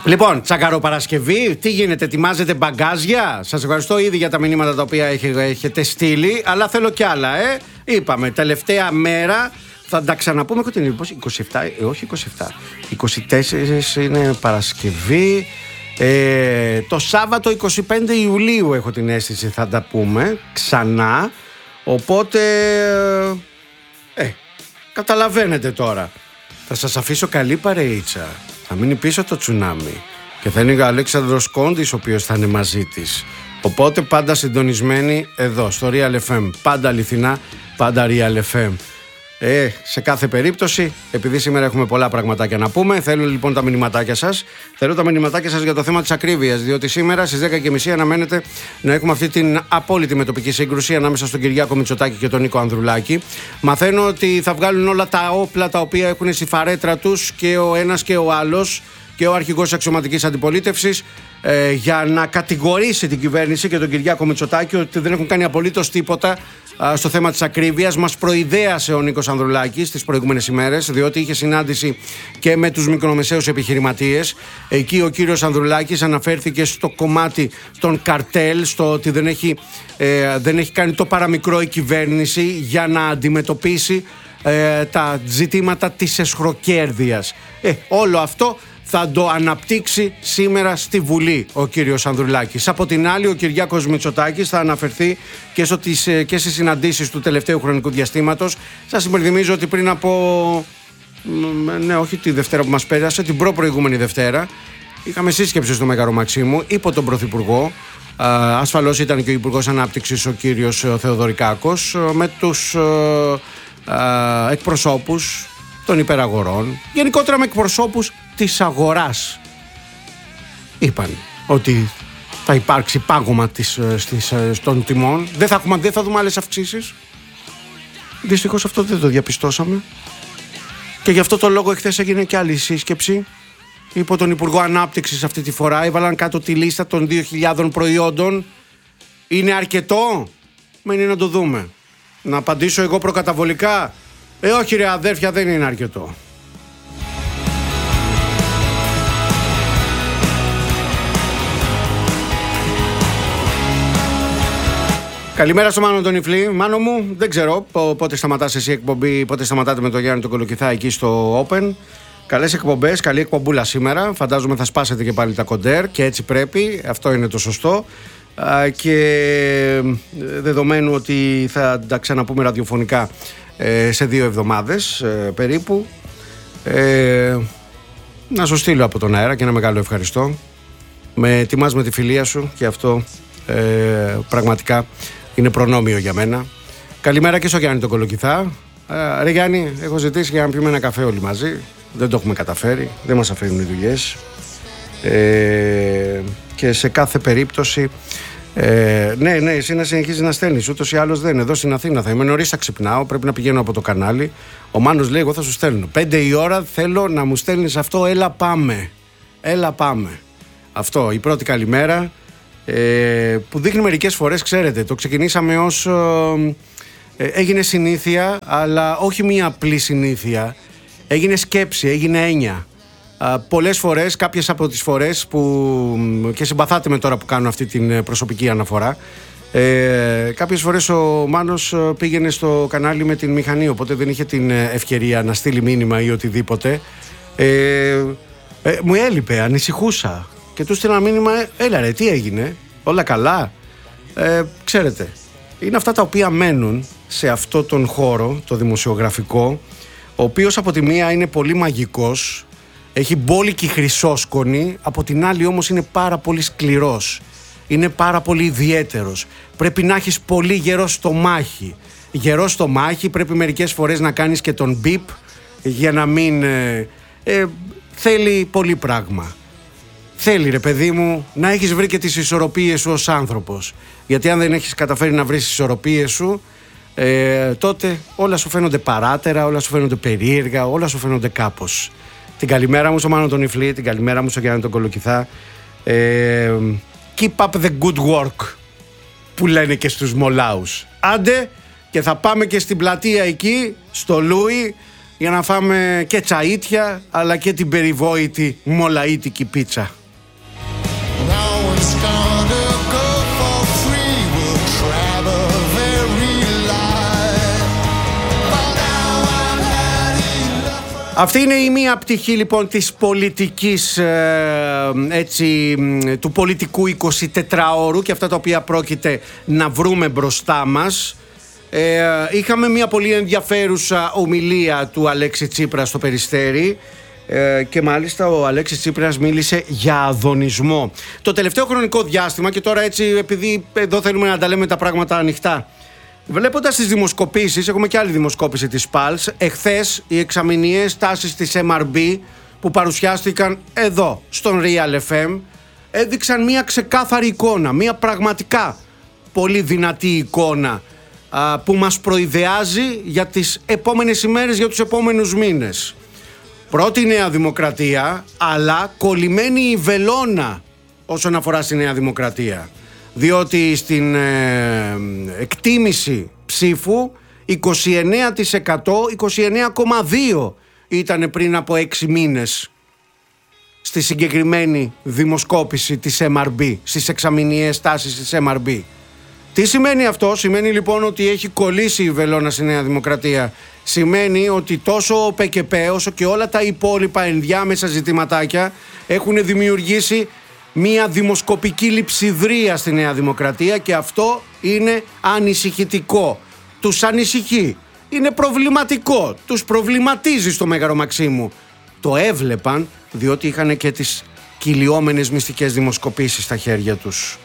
Λοιπόν, Τσακαροπαρασκευή, τι γίνεται, ετοιμάζετε μπαγκάζια? Σας ευχαριστώ ήδη για τα μηνύματα τα οποία έχετε στείλει, αλλά θέλω κι άλλα, Είπαμε, τελευταία μέρα, θα τα ξαναπούμε, 27, όχι 27, 24 είναι Παρασκευή, το Σάββατο 25 Ιουλίου έχω την αίσθηση θα τα πούμε ξανά, οπότε, καταλαβαίνετε τώρα. Θα σας αφήσω καλή παρεΐτσα. Θα μείνει πίσω το τσουνάμι και θα είναι ο Αλέξανδρος Κόντης ο οποίος θα είναι μαζί της. Οπότε πάντα συντονισμένοι εδώ στο Real FM. Πάντα αληθινά, πάντα Real FM. Σε κάθε περίπτωση, επειδή σήμερα έχουμε πολλά πραγματάκια να πούμε, θέλω λοιπόν τα μηνυματάκια σας. Θέλω τα μηνυματάκια σας για το θέμα της ακρίβειας, διότι σήμερα στις 10.30 αναμένεται να έχουμε αυτή την απόλυτη μετοπική σύγκρουση ανάμεσα στον Κυριάκο Μητσοτάκη και τον Νίκο Ανδρουλάκη. Μαθαίνω ότι θα βγάλουν όλα τα όπλα τα οποία έχουν στη φαρέτρα τους και ο ένας και ο άλλος, και ο αρχηγός αξιωματικής αντιπολίτευσης, για να κατηγορήσει την κυβέρνηση και τον Κυριάκο Μητσοτάκη ότι δεν έχουν κάνει απολύτως τίποτα στο θέμα της ακρίβειας. Μας προειδέασε ο Νίκος Ανδρουλάκης τις προηγούμενες ημέρες, διότι είχε συνάντηση και με τους μικρομεσαίους επιχειρηματίες. Εκεί ο κύριος Ανδρουλάκης αναφέρθηκε στο κομμάτι των καρτέλ, στο ότι δεν έχει κάνει το παραμικρό η κυβέρνηση για να αντιμετωπίσει τα ζητήματα της εσχροκέρδειας. Όλο αυτό θα το αναπτύξει σήμερα στη Βουλή ο κύριος Ανδρουλάκης. Από την άλλη, ο Κυριάκος Μητσοτάκης θα αναφερθεί και στις συναντήσεις του τελευταίου χρονικού διαστήματος. Σας υπενθυμίζω ότι πριν από, όχι τη Δευτέρα που μας πέρασε, την προηγούμενη Δευτέρα, είχαμε σύσκεψη στο Μέγαρο Μαξίμου υπό τον Πρωθυπουργό. Ασφαλώς ήταν και ο Υπουργός Ανάπτυξης ο κύριος Θεοδωρικάκος, με τους εκπροσώπους των υπεραγορών, γενικότερα με εκπροσώπους της είπαν ότι θα υπάρξει πάγωμα των τιμών, δεν θα δούμε άλλες αυξήσεις. Δυστυχώς αυτό δεν το διαπιστώσαμε και γι' αυτό το λόγο εχθές έγινε και άλλη σύσκεψη υπό τον Υπουργό Ανάπτυξης. Αυτή τη φορά έβαλαν κάτω τη λίστα των 2.000 προϊόντων. Είναι αρκετό? Μένει να το δούμε. Να απαντήσω εγώ προκαταβολικά? Όχι ρε αδέρφια, δεν είναι αρκετό. Καλημέρα στο Μάνο τον Ιφλή. Μάνο μου, δεν ξέρω πότε σταματάς εσύ εκπομπή, πότε σταματάτε με τον Γιάννη τον Κολοκυθά εκεί στο Open. Καλές εκπομπές, καλή εκπομπούλα σήμερα. Φαντάζομαι θα σπάσετε και πάλι τα κοντέρ και έτσι πρέπει, αυτό είναι το σωστό. Και δεδομένου ότι θα τα ξαναπούμε ραδιοφωνικά σε 2 εβδομάδες περίπου, να σου στείλω από τον αέρα και ένα μεγάλο ευχαριστώ. Με τιμάς με τη φιλία σου και αυτό πραγματικά είναι προνόμιο για μένα. Καλημέρα και στο Γιάννη τον Κολοκυθά. Ρε Γιάννη, έχω ζητήσει για να πιούμε ένα καφέ όλοι μαζί. Δεν το έχουμε καταφέρει, δεν μας αφήνουν οι δουλειές. Και σε κάθε περίπτωση ναι, εσύ να συνεχίζεις να στέλνεις. Ούτως ή άλλως δεν. Εδώ στην Αθήνα θα είμαι νωρίς, θα ξυπνάω. Πρέπει να πηγαίνω από το κανάλι. Ο Μάνος λέει: εγώ θα σου στέλνω 5 η ώρα. Θέλω να μου στέλνεις αυτό. Έλα πάμε. Έλα πάμε. Αυτό, η πρώτη καλημέρα που δείχνει μερικές φορές, ξέρετε, το ξεκινήσαμε ως έγινε συνήθεια, αλλά όχι μία απλή συνήθεια. Έγινε σκέψη, έγινε έννοια. Πολλές φορές, κάποιες από τις φορές που, και συμπαθάτε με τώρα που κάνω αυτή την προσωπική αναφορά, κάποιες φορές ο Μάνος πήγαινε στο κανάλι με την μηχανή, οπότε δεν είχε την ευκαιρία να στείλει μήνυμα ή οτιδήποτε. Μου έλειπε, ανησυχούσα και του στείλα μήνυμα: έλα ρε, τι έγινε, όλα καλά? Ξέρετε, είναι αυτά τα οποία μένουν σε αυτό τον χώρο, το δημοσιογραφικό, ο οποίος από τη μία είναι πολύ μαγικός, έχει μπόλικη χρυσόσκονη, από την άλλη όμως είναι πάρα πολύ σκληρός, είναι πάρα πολύ ιδιαίτερος. Πρέπει να έχεις πολύ γερό στομάχι. Γερό στομάχι, πρέπει μερικές φορές να κάνεις και τον μπιπ για να μην... θέλει πολύ πράγμα. Θέλει ρε παιδί μου να έχεις βρει και τις ισορροπίες σου ως άνθρωπος. Γιατί αν δεν έχεις καταφέρει να βρεις τις ισορροπίες σου, τότε όλα σου φαίνονται παράτερα, όλα σου φαίνονται περίεργα, όλα σου φαίνονται κάπως. Την καλημέρα μου στο Μάνο τον Ιφλή, την καλημέρα μου στο Γιάννη τον Κολοκυθά. Keep up the good work που λένε και στους μολάους. Άντε και θα πάμε και στην πλατεία εκεί, στο Λούι, για να φάμε και τσαΐτια αλλά και την περιβόητη μολαΐτικη πίτσα. Αυτή είναι η μία πτυχή λοιπόν της πολιτικής, του πολιτικού 24ωρου και αυτά τα οποία πρόκειται να βρούμε μπροστά μας. Είχαμε μια πολύ ενδιαφέρουσα ομιλία του Αλέξη Τσίπρα στο Περιστέρι και μάλιστα ο Αλέξης Τσίπρας μίλησε για αδωνισμό. Το τελευταίο χρονικό διάστημα, και τώρα έτσι επειδή εδώ θέλουμε να τα λέμε τα πράγματα ανοιχτά, βλέποντας τις δημοσκοπήσεις, έχουμε και άλλη δημοσκόπηση της Pulse, εχθές οι εξαμηνιαίες τάσεις της MRB που παρουσιάστηκαν εδώ στον Real FM έδειξαν μια ξεκάθαρη εικόνα, μια πραγματικά πολύ δυνατή εικόνα που μας προειδεάζει για τις επόμενες ημέρες, για τους επόμενους μήνες. Πρώτη Νέα Δημοκρατία, αλλά κολλημένη η βελόνα όσον αφορά στη Νέα Δημοκρατία. Διότι στην εκτίμηση ψήφου 29%, 29,2% ήταν πριν από 6 μήνες στη συγκεκριμένη δημοσκόπηση της MRB, στις εξαμηνιαίες τάσεις της MRB. Τι σημαίνει αυτό? Σημαίνει λοιπόν ότι έχει κολλήσει η βελόνα στη Νέα Δημοκρατία. Σημαίνει ότι τόσο ο ΠΚΠ όσο και όλα τα υπόλοιπα ενδιάμεσα ζητηματάκια έχουν δημιουργήσει μια δημοσκοπική λειψιδρία στη Νέα Δημοκρατία και αυτό είναι ανησυχητικό. Τους ανησυχεί. Είναι προβληματικό. Τους προβληματίζει στο Μέγαρο Μαξίμου. Το έβλεπαν διότι είχαν και τις κυλιόμενες μυστικές δημοσκοπήσεις στα χέρια τους.